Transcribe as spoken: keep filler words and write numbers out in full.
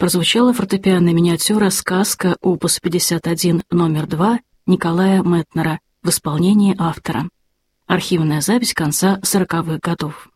прозвучала фортепианная миниатюра «Сказка» опус пятьдесят один, номер два Николая Мэтнера в исполнении автора. Архивная запись конца сороковых годов.